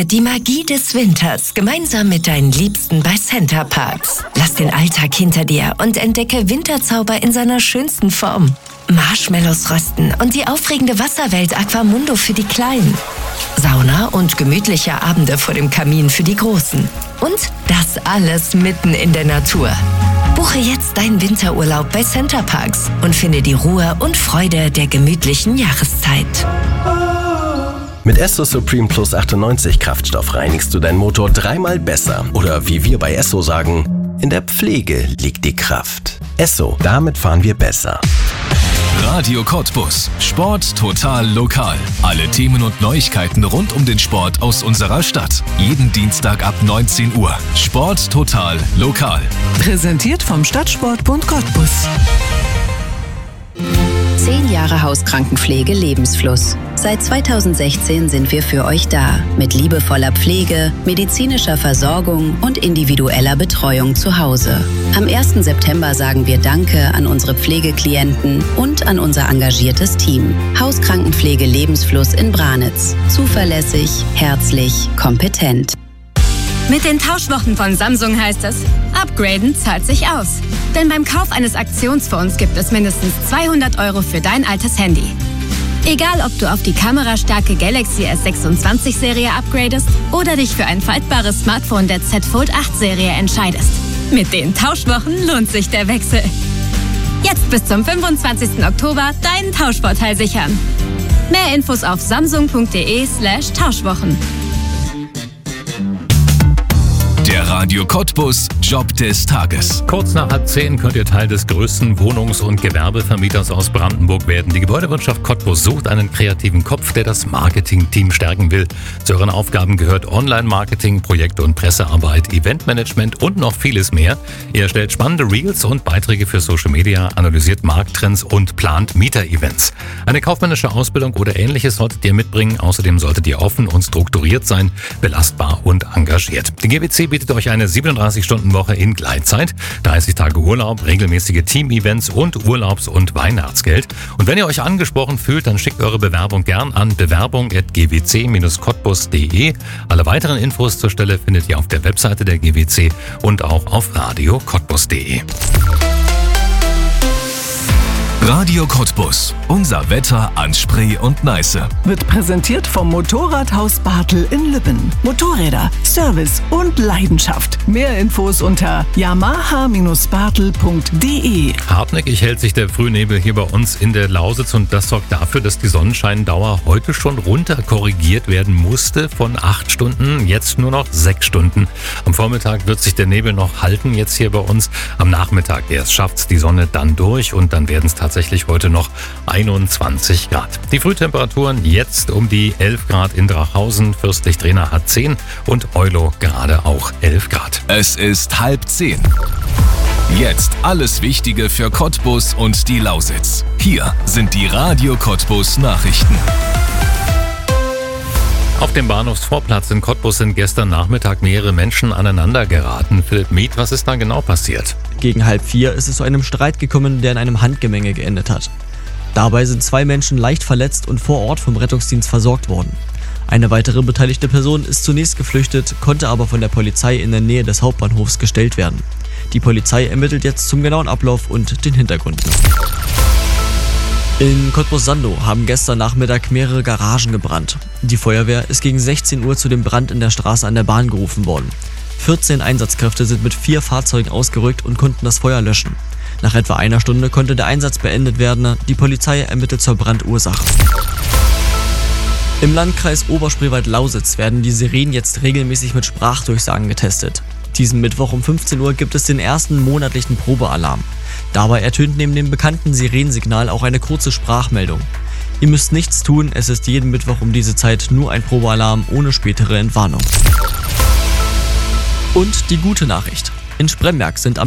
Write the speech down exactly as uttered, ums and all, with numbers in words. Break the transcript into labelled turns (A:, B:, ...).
A: Erlebe die Magie des Winters gemeinsam mit deinen Liebsten bei Center Parcs. Lass den Alltag hinter dir und entdecke Winterzauber in seiner schönsten Form. Marshmallows rösten und die aufregende Wasserwelt Aquamundo für die Kleinen. Sauna und gemütliche Abende vor dem Kamin für die Großen. Und das alles mitten in der Natur. Buche jetzt deinen Winterurlaub bei Center Parcs und finde die Ruhe und Freude der gemütlichen Jahreszeit.
B: Mit Esso Supreme Plus achtundneunzig Kraftstoff reinigst du deinen Motor dreimal besser. Oder wie wir bei Esso sagen, in der Pflege liegt die Kraft. Esso, damit fahren wir besser.
C: Radio Cottbus. Sport total lokal. Alle Themen und Neuigkeiten rund um den Sport aus unserer Stadt. Jeden Dienstag ab neunzehn Uhr. Sport total lokal.
D: Präsentiert vom Stadtsportbund Cottbus.
E: Zehn Jahre Hauskrankenpflege Lebensfluss. Seit zweitausendsechzehn sind wir für euch da. Mit liebevoller Pflege, medizinischer Versorgung und individueller Betreuung zu Hause. Am ersten September sagen wir Danke an unsere Pflegeklienten und an unser engagiertes Team. Hauskrankenpflege Lebensfluss in Branitz. Zuverlässig, herzlich, kompetent.
F: Mit den Tauschwochen von Samsung heißt es, upgraden zahlt sich aus. Denn beim Kauf eines Aktionsfonds gibt es mindestens zweihundert Euro für dein altes Handy. Egal, ob du auf die kamerastarke Galaxy S sechsundzwanzig Serie upgradest oder dich für ein faltbares Smartphone der Z Fold acht Serie entscheidest. Mit den Tauschwochen lohnt sich der Wechsel. Jetzt bis zum fünfundzwanzigsten Oktober deinen Tauschvorteil sichern. Mehr Infos auf samsung.de slash Tauschwochen.
C: Der Radio Cottbus Job des Tages.
G: Kurz nach halb zehn könnt ihr Teil des größten Wohnungs- und Gewerbevermieters aus Brandenburg werden. Die Gebäudewirtschaft Cottbus sucht einen kreativen Kopf, der das Marketing-Team stärken will. Zu ihren Aufgaben gehört Online-Marketing, Projekt- und Pressearbeit, Eventmanagement und noch vieles mehr. Ihr erstellt spannende Reels und Beiträge für Social Media, analysiert Markttrends und plant Mieter-Events. Eine kaufmännische Ausbildung oder Ähnliches solltet ihr mitbringen. Außerdem solltet ihr offen und strukturiert sein, belastbar und engagiert. Die G W C bietet euch eine siebenunddreißig-Stunden-Woche in Gleitzeit, dreißig Tage Urlaub, regelmäßige Team-Events und Urlaubs- und Weihnachtsgeld. Und wenn ihr euch angesprochen fühlt, dann schickt eure Bewerbung gern an bewerbung at g w c dash cottbus punkt d e. Alle weiteren Infos zur Stelle findet ihr auf der Webseite der G W C und auch auf radio cottbus punkt d e.
C: Radio Cottbus. Unser Wetter an Spree und Neiße.
D: Wird präsentiert vom Motorradhaus Bartel in Lübben. Motorräder, Service und Leidenschaft. Mehr Infos unter yamaha dash bartel punkt d e.
G: Hartnäckig hält sich der Frühnebel hier bei uns in der Lausitz und das sorgt dafür, dass die Sonnenscheindauer heute schon runter korrigiert werden musste von acht Stunden, jetzt nur noch sechs Stunden. Am Vormittag wird sich der Nebel noch halten, jetzt hier bei uns. Am Nachmittag erst schafft's die Sonne dann durch und dann werden es tatsächlich heute noch einundzwanzig Grad. Die Frühtemperaturen jetzt um die elf Grad in Drachhausen, Fürstlich-Drehna hat zehn und Eulo gerade auch elf Grad.
C: Es ist halb zehn. Jetzt alles Wichtige für Cottbus und die Lausitz. Hier sind die Radio Cottbus Nachrichten.
G: Auf dem Bahnhofsvorplatz in Cottbus sind gestern Nachmittag mehrere Menschen aneinander geraten. Philipp Mieth, was ist da genau passiert?
H: Gegen halb vier ist es zu einem Streit gekommen, der in einem Handgemenge geendet hat. Dabei sind zwei Menschen leicht verletzt und vor Ort vom Rettungsdienst versorgt worden. Eine weitere beteiligte Person ist zunächst geflüchtet, konnte aber von der Polizei in der Nähe des Hauptbahnhofs gestellt werden. Die Polizei ermittelt jetzt zum genauen Ablauf und den Hintergrund. In Cottbus-Sandow haben gestern Nachmittag mehrere Garagen gebrannt. Die Feuerwehr ist gegen sechzehn Uhr zu dem Brand in der Straße an der Bahn gerufen worden. vierzehn Einsatzkräfte sind mit vier Fahrzeugen ausgerückt und konnten das Feuer löschen. Nach etwa einer Stunde konnte der Einsatz beendet werden. Die Polizei ermittelt zur Brandursache. Im Landkreis Oberspreewald-Lausitz werden die Sirenen jetzt regelmäßig mit Sprachdurchsagen getestet. Diesen Mittwoch um fünfzehn Uhr gibt es den ersten monatlichen Probealarm. Dabei ertönt neben dem bekannten Sirenensignal auch eine kurze Sprachmeldung. Ihr müsst nichts tun, es ist jeden Mittwoch um diese Zeit nur ein Probealarm ohne spätere Entwarnung. Und die gute Nachricht: In Spremberg sind am